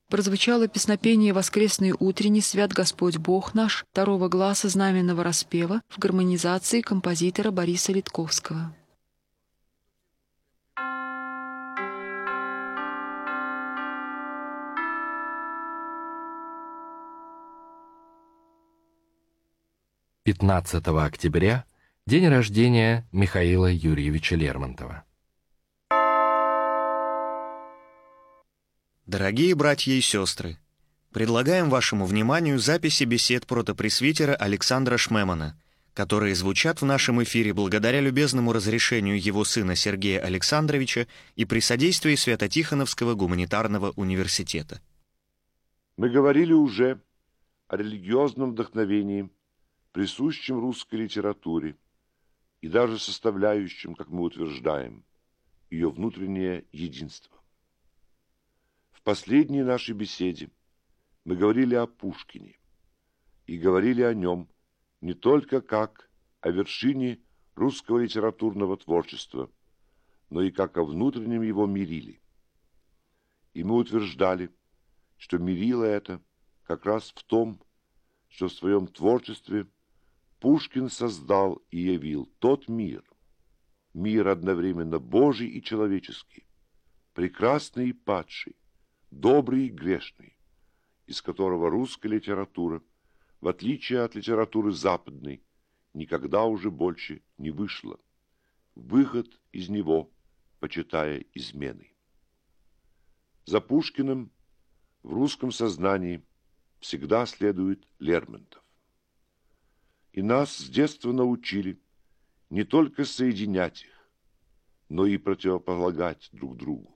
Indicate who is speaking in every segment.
Speaker 1: прозвучало песнопение воскресный утренний «Свят Господь Бог наш» второго гласа знаменного распева в гармонизации композитора Бориса Литковского.
Speaker 2: «15 октября – день рождения Михаила Юрьевича Лермонтова».
Speaker 3: Дорогие братья и сестры, предлагаем вашему вниманию записи бесед протопресвитера Александра Шмемана, которые звучат в нашем эфире благодаря любезному разрешению его сына Сергея Александровича и при содействии Свято-Тихоновского гуманитарного университета.
Speaker 4: Мы говорили уже о религиозном вдохновении, присущем русской литературе и даже составляющем, как мы утверждаем, ее внутреннее единство. В последней нашей беседе мы говорили о Пушкине и говорили о нем не только как о вершине русского литературного творчества, но и как о внутреннем его мериле. И мы утверждали, что мерило это как раз в том, что в своем творчестве Пушкин создал и явил тот мир, мир одновременно Божий и человеческий, прекрасный и падший, добрый и грешный, из которого русская литература, в отличие от литературы западной, никогда уже больше не вышла. Выход из него, почитая изменой. За Пушкиным в русском сознании всегда следует Лермонтов. И нас с детства научили не только соединять их, но и противополагать друг другу.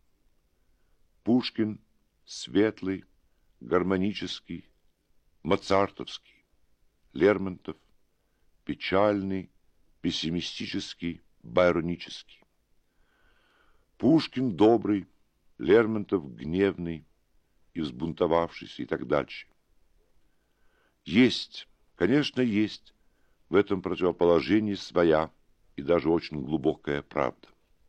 Speaker 4: Пушкин светлый, гармонический, моцартовский, Лермонтов печальный, пессимистический, байронический. Пушкин добрый, Лермонтов гневный и взбунтовавшийся и так дальше. Есть, конечно, есть в этом противоположении своя и даже очень глубокая правда.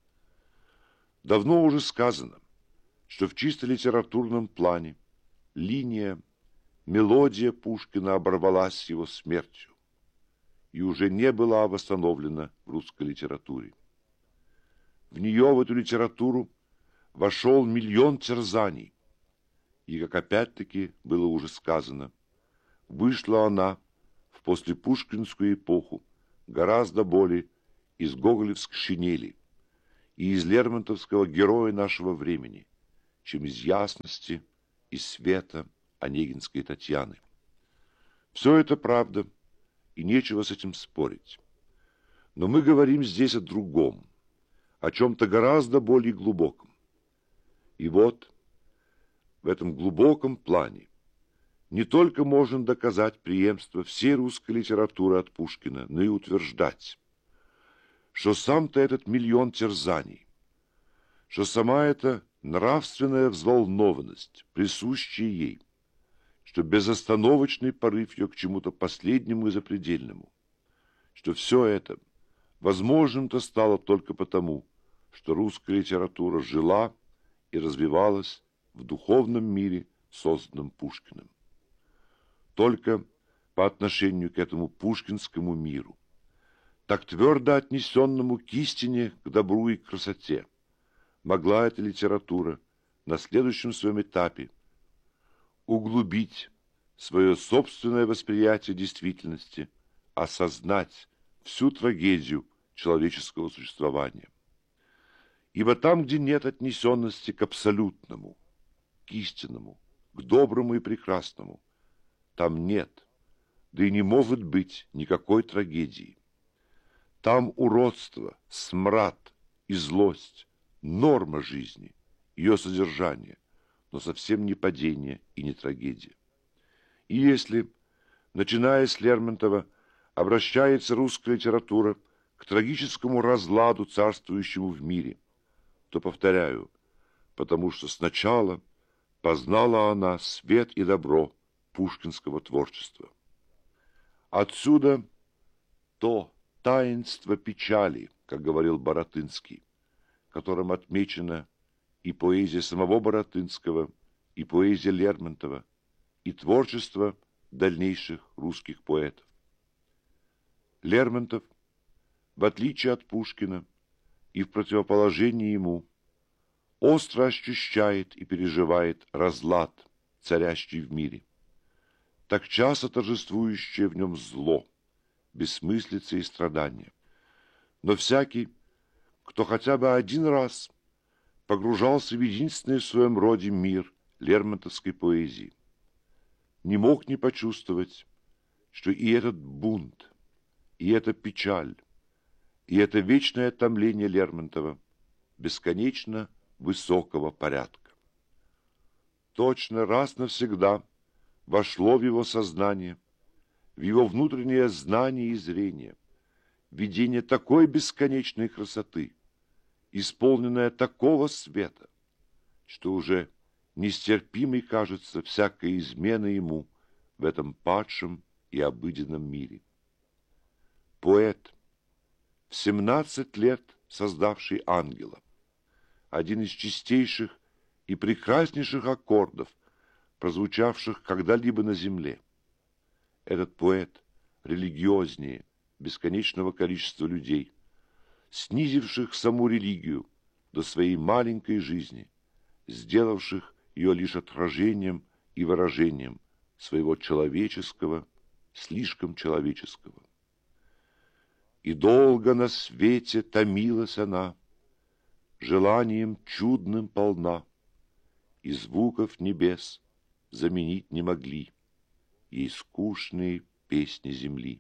Speaker 4: Давно уже сказано, что в чисто литературном плане линия, мелодия Пушкина оборвалась с его смертью и уже не была восстановлена в русской литературе. В нее, в эту литературу, вошел миллион терзаний, и, как опять-таки было уже сказано, вышла она в послепушкинскую эпоху гораздо более из гоголевской шинели и из лермонтовского героя нашего времени, чем из ясности и света Онегинской Татьяны. Все это правда, и нечего с этим спорить. Но мы говорим здесь о другом, о чем-то гораздо более глубоком. И вот в этом глубоком плане не только можно доказать преемство всей русской литературы от Пушкина, но и утверждать, что сам-то этот миллион терзаний, что сама эта нравственная взволнованность, присущая ей, что безостановочный порыв ее к чему-то последнему и запредельному, что все это возможным-то стало только потому, что русская литература жила и развивалась в духовном мире, созданном Пушкиным. Только по отношению к этому пушкинскому миру, так твердо отнесенному к истине, к добру и к красоте, могла эта литература на следующем своем этапе углубить свое собственное восприятие действительности, осознать всю трагедию человеческого существования. Ибо там, где нет отнесенности к абсолютному, к истинному, к доброму и прекрасному, там нет, да и не может быть никакой трагедии. Там уродство, смрад и злость, норма жизни, ее содержание, но совсем не падение и не трагедия. И если, начиная с Лермонтова, обращается русская литература к трагическому разладу, царствующему в мире, то, повторяю, потому что сначала познала она свет и добро пушкинского творчества. Отсюда то таинство печали, как говорил Баратынский, которым отмечена и поэзия самого Баратынского, и поэзия Лермонтова, и творчество дальнейших русских поэтов. Лермонтов, в отличие от Пушкина и в противоположении ему, остро ощущает и переживает разлад, царящий в мире, так часто торжествующее в нем зло, бессмыслица и страдания. Но всякий, кто хотя бы один раз погружался в единственный в своем роде мир лермонтовской поэзии, не мог не почувствовать, что и этот бунт, и эта печаль, и это вечное томление Лермонтова бесконечно высокого порядка. Точно раз навсегда вошло в его сознание, в его внутреннее знание и зрение, видение такой бесконечной красоты, исполненное такого света, что уже нестерпимой кажется всякая измена ему в этом падшем и обыденном мире. Поэт, в 17 лет создавший ангела, один из чистейших и прекраснейших аккордов, прозвучавших когда-либо на земле. Этот поэт религиознее бесконечного количества людей, снизивших саму религию до своей маленькой жизни, сделавших ее лишь отражением и выражением своего человеческого, слишком человеческого. И долго на свете томилась она, желанием чудным полна, и звуков небес заменить не могли ей скучные песни земли.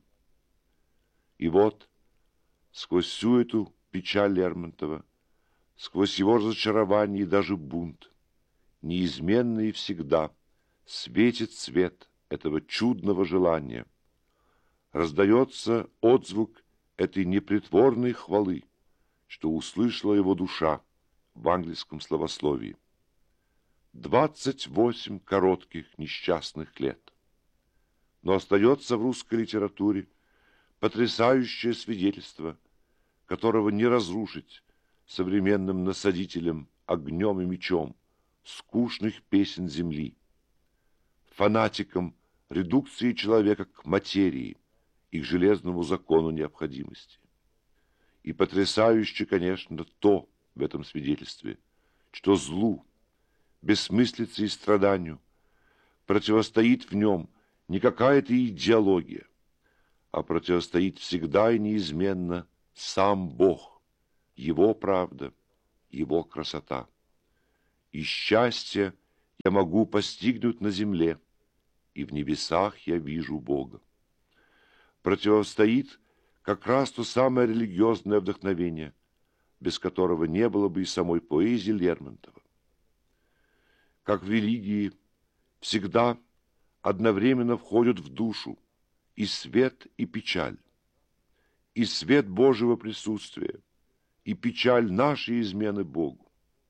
Speaker 4: И вот, сквозь всю эту печаль Лермонтова, сквозь его разочарование и даже бунт, неизменно и всегда светит свет этого чудного желания. Раздается отзвук этой непритворной хвалы, что услышала его душа в английском словословии. 28 коротких несчастных лет. Но остается в русской литературе потрясающее свидетельство, которого не разрушить современным насадителем огнем и мечом скучных песен земли, фанатиком редукции человека к материи и к железному закону необходимости. И потрясающе, конечно, то в этом свидетельстве, что злу, бессмыслице и страданию противостоит в нем не какая-то идеология, а противостоит всегда и неизменно сам Бог, Его правда, Его красота. И счастье я могу постигнуть на земле, и в небесах я вижу Бога. Противостоит как раз то самое религиозное вдохновение, без которого не было бы и самой поэзии Лермонтова. Как в религии всегда одновременно входят в душу и свет, и печаль, и свет Божьего присутствия, и печаль нашей измены Богу,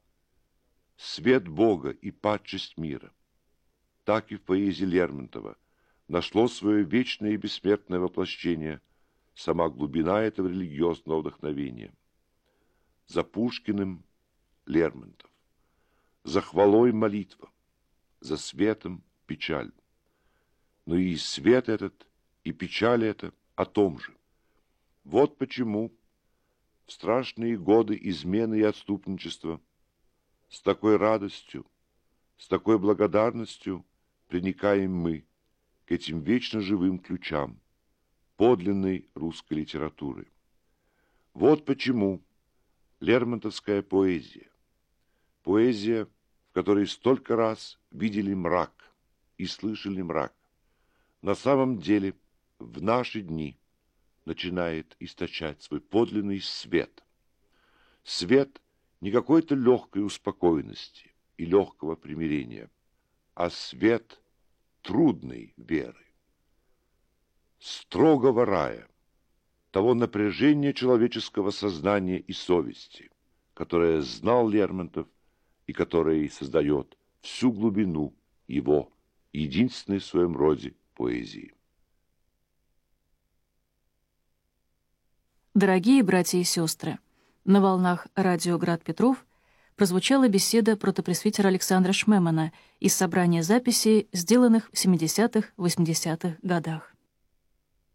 Speaker 4: свет Бога и падшесть мира. Так и в поэзии Лермонтова нашло свое вечное и бессмертное воплощение сама глубина этого религиозного вдохновения. За Пушкиным Лермонтов, за хвалой молитва, за светом печаль. Но и свет этот, и печаль эта о том же. Вот почему в страшные годы измены и отступничества с такой радостью, с такой благодарностью приникаем мы к этим вечно живым ключам подлинной русской литературы. Вот почему лермонтовская поэзия, поэзия, в которой столько раз видели мрак и слышали мрак, на самом деле в наши дни начинает источать свой подлинный свет. Свет не какой-то легкой успокоенности и легкого примирения, а свет трудной веры, строгого рая, того напряжения человеческого сознания и совести, которое знал Лермонтов и которое создает всю глубину его единственной в своем роде поэзии.
Speaker 5: Дорогие братья и сестры, на волнах радио «Град Петров» прозвучала беседа протопресвитера Александра Шмемана из собрания записей, сделанных в 70-80-х годах.